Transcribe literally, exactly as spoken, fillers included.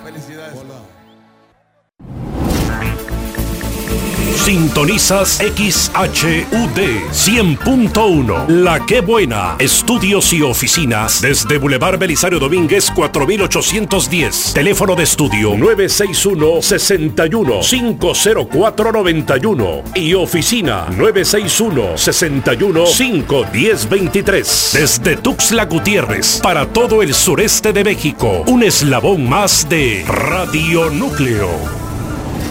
Felicidades. Hola. Sintonizas X H U D cien punto uno. La Que Buena. Estudios y oficinas desde Boulevard Belisario Domínguez cuatro mil ochocientos diez. Teléfono de estudio nueve seis uno, seis uno, cinco cero cuatro, nueve uno y oficina nueve seis uno, seis uno, cinco uno cero, dos tres. Desde Tuxtla Gutiérrez para todo el sureste de México. Un eslabón más de Radio Núcleo.